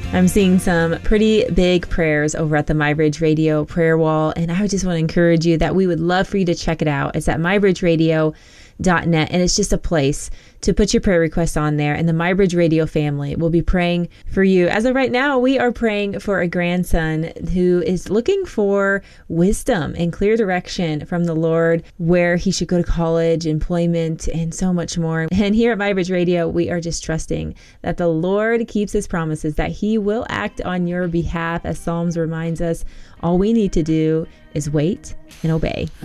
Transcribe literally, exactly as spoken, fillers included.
I'm seeing some pretty big prayers over at the MyBridge Radio prayer wall, and I just want to encourage you that we would love for you to check it out. It's at my bridge radio dot net, and it's just a place to put your prayer requests on there, and the MyBridge Radio family will be praying for you. As of right now, we are praying for a grandson who is looking for wisdom and clear direction from the Lord, where he should go to college, employment, and so much more. And here at MyBridge Radio, we are just trusting that the Lord keeps his promises, that he will act on your behalf. As Psalms reminds us, all we need to do is wait and obey.